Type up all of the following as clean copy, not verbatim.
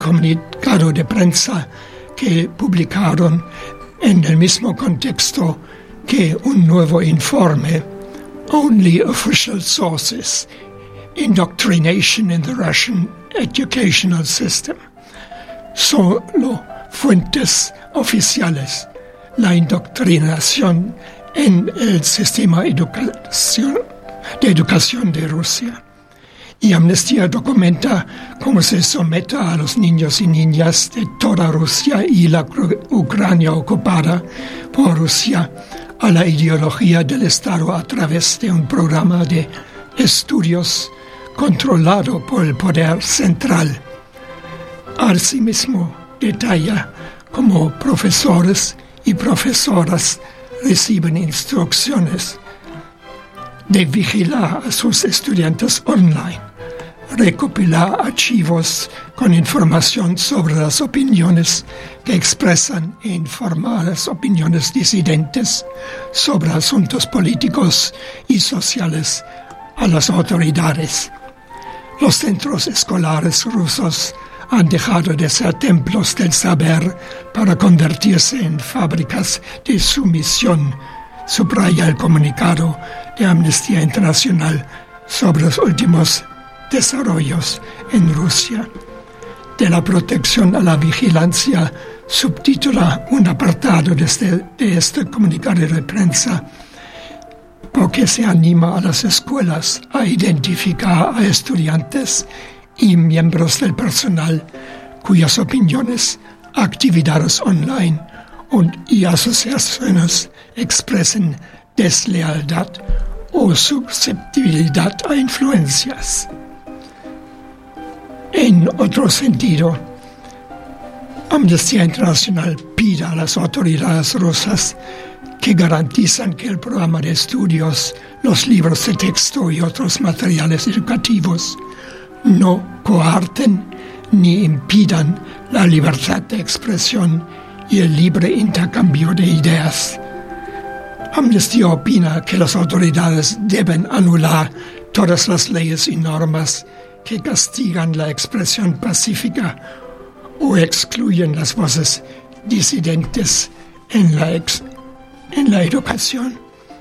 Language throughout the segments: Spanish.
comunicado de prensa que publicaron en el mismo contexto que un nuevo informe, Only Official Sources, Indoctrination in the Russian Educational System. Solo fuentes oficiales, la indoctrinación en el sistema de educación de Rusia. Y Amnistía documenta cómo se somete a los niños y niñas de toda Rusia y la Ucrania ocupada por Rusia a la ideología del Estado a través de un programa de estudios controlado por el poder central. Asimismo, detalla cómo profesores y profesoras reciben instrucciones de vigilar a sus estudiantes online, recopilar archivos con información sobre las opiniones que expresan e informar las opiniones disidentes sobre asuntos políticos y sociales a las autoridades. Los centros escolares rusos han dejado de ser templos del saber para convertirse en fábricas de sumisión, subraya el comunicado de Amnistía Internacional sobre los últimos desarrollos en Rusia. De la protección a la vigilancia subtitula un apartado de este comunicado de prensa, porque se anima a las escuelas a identificar a estudiantes y miembros del personal cuyas opiniones, actividades online y asociaciones expresen deslealtad o susceptibilidad a influencias. En otro sentido, Amnistía Internacional pide a las autoridades rusas que garantizan que el programa de estudios, los libros de texto y otros materiales educativos no coarten ni impidan la libertad de expresión y el libre intercambio de ideas. Amnistía opina que las autoridades deben anular todas las leyes y normas que castigan la expresión pacífica o excluyen las voces disidentes en la educación.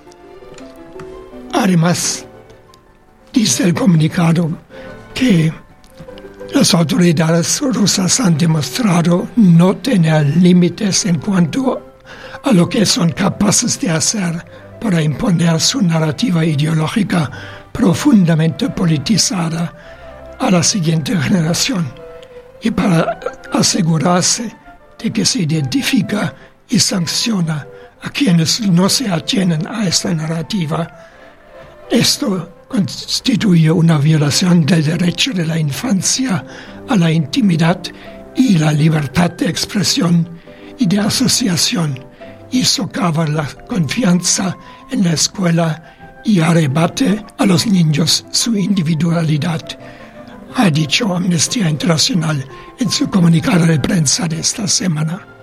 Además, dice el comunicado que las autoridades rusas han demostrado no tener límites en cuanto a lo que son capaces de hacer para imponer su narrativa ideológica profundamente politizada a la siguiente generación y para asegurarse de que se identifica y sanciona a quienes no se atienen a esta narrativa. Esto constituye una violación del derecho de la infancia a la intimidad y la libertad de expresión y de asociación y socava la confianza en la escuela y arrebate a los niños su individualidad, ha dicho Amnistía Internacional en su comunicado de prensa de esta semana.